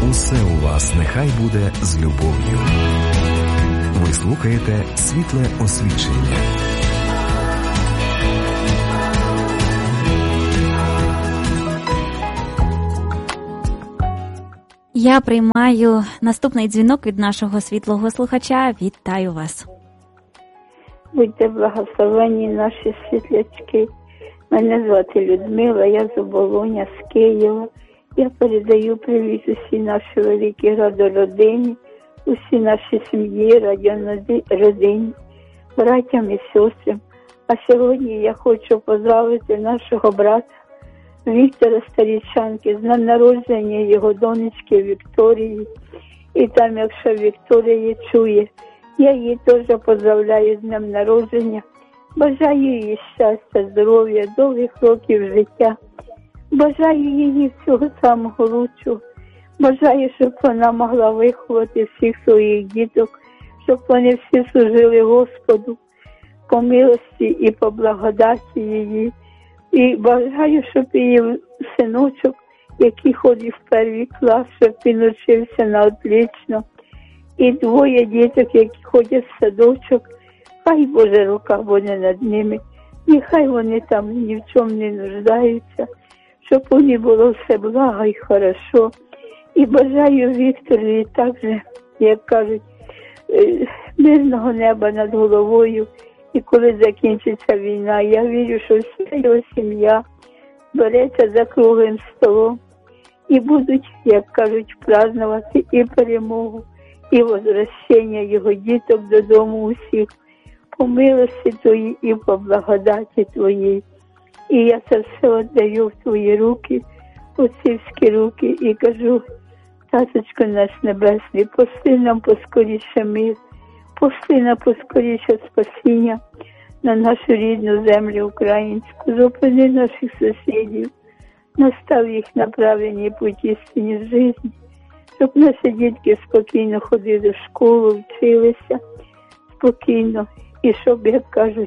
Усе у вас нехай буде з любов'ю. Ви слухаєте «Світле освічення». Я приймаю наступний дзвінок від нашого світлого слухача. Вітаю вас. Будьте благословені, наші світлячки. Мене звати Людмила, я з Оболоня, з Києва. Я передаю привіт усій нашій великій родині, усій нашій сім'ї, родині, братям і сестрам. А сьогодні я хочу поздравити нашого брата Віктора Старічанки з днем народження його донечки Вікторії. І там, якщо Вікторія чує, я її теж поздравляю з днем народження. Бажаю їй щастя, здоров'я, довгих років життя. Бажаю їй всього самого лучшого. Бажаю, щоб вона могла виховати всіх своїх діток, щоб вони всі служили Господу по милості і по благодаті її. І бажаю, щоб її синочок, який ходить в перший клас, щоб він учився на отлично. І двоє діток, які ходять в садочок, хай Божа рука буде над ними. Нехай вони там ні в чому не нуждаються, щоб у них було все благо і хорошо. І бажаю Вікторові також, як кажуть, мирного неба над головою. І коли закінчиться війна, я вірю, що вся його сім'я береться за круглим столом і будуть, як кажуть, празднувати і перемогу, і возвращення його діток додому усіх, по милості Твоїй і по благодаті Твоїй. І я це все віддаю в Твої руки, отцівські руки, і кажу: Таточко наш небесний, пошли нам поскоріше мир, пошли нам поскоріше спасіння на нашу рідну землю українську, зупини наших сусідів, настав їх на правильній путі істині житті, щоб наші дітки спокійно ходили в школу, вчилися спокійно, і щоб, як кажуть,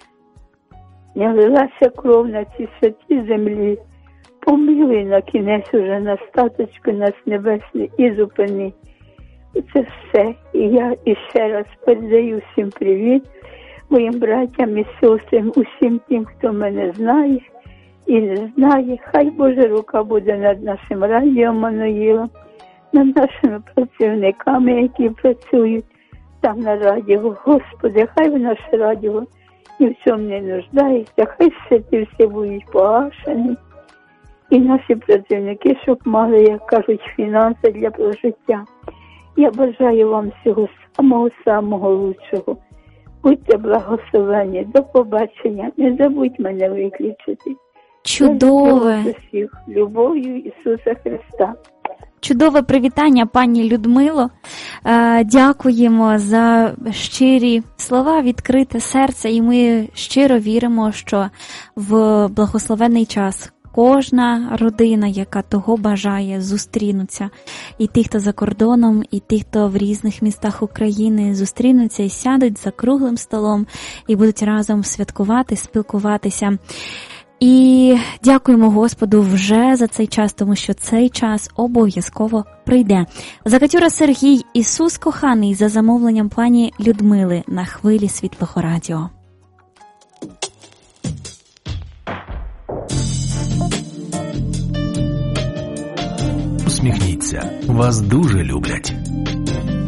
не лилася кров на цій святій землі. Помилуй на кінець уже нас, Таточко нас небесний, і зупини. Це все. І я іще раз передаю всім привіт, моїм братям і сестрам, усім тим, хто мене знає і не знає. Хай Божа рука буде над нашим радіо Мануїлом, над нашими працівниками, які працюють там на радіо. Господи, хай наше радіо ні в чому не нуждається, хай святі всі будуть погашені. І наші працівники, щоб мали, як кажуть, фінанси для прожиття. Я бажаю вам всього самого лучшого. Будьте благословені. До побачення. Не забудь мене виключити. Чудове. Всіх любов'ю Ісуса Христа. Чудове привітання, пані Людмило. Дякуємо за щирі слова, відкрите серце, і ми щиро віримо, що в благословенний час кожна родина, яка того бажає, зустрінуться. І ті, хто за кордоном, і ті, хто в різних містах України, зустрінуться і сядуть за круглим столом, і будуть разом святкувати, спілкуватися. І дякуємо Господу вже за цей час, тому що цей час обов'язково прийде. Закатюра Сергій, Ісус коханий, за замовленням пані Людмили на хвилі Світлого радіо. Усміхніться, вас дуже люблять.